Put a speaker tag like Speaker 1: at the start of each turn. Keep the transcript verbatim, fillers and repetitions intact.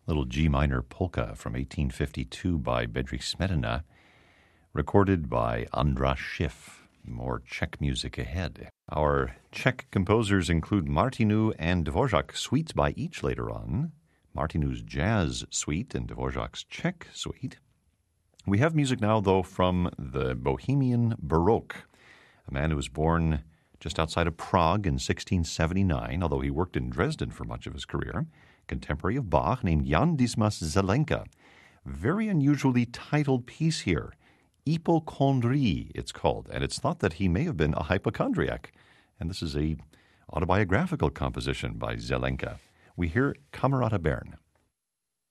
Speaker 1: Little G minor polka from eighteen fifty-two by Bedřich Smetana, recorded by Andras Schiff. More Czech music ahead. Our Czech composers include Martinu and Dvorak suites by each later on. Martinu's jazz suite and Dvorak's Czech suite. We have music now, though, from the Bohemian Baroque, a man who was born just outside of Prague in sixteen seventy-nine, although he worked in Dresden for much of his career, contemporary of Bach, named Jan Dismas Zelenka. Very unusually titled piece here, Hypochondrie, it's called, and it's thought that he may have been a hypochondriac, and this is a autobiographical composition by Zelenka. We hear Camerata Bern.